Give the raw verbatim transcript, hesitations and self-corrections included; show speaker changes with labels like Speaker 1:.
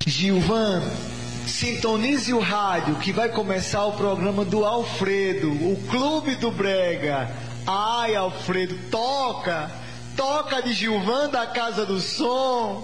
Speaker 1: Gilvan, sintonize o rádio que vai começar o programa do Alfredo, o Clube do Brega. Ai, Alfredo, toca! Toca de Gilvan da Casa do Som.